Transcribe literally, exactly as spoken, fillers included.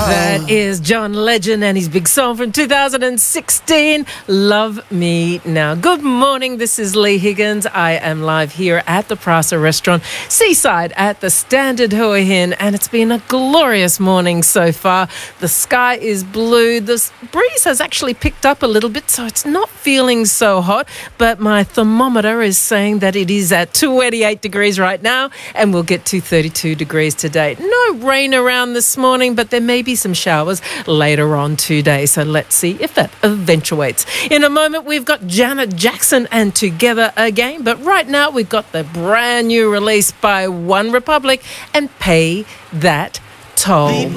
That is John Legend and his big song from two thousand sixteen, Love Me Now. Good morning, this is Lee Higgins. I am live here at the Prasa Restaurant, Seaside at the Standard Hua Hin, and it's been a glorious morning so far. The sky is blue. The breeze has actually picked up a little bit, so it's not feeling so hot, but my thermometer is saying that it is at twenty-eight degrees right now, and we'll get to thirty-two degrees today. No rain around this morning, but there may be some showers later on today, so let's see if that eventuates. In a moment, we've got Janet Jackson and Together Again, but right now we've got the brand new release by One Republic and Pay That Toll.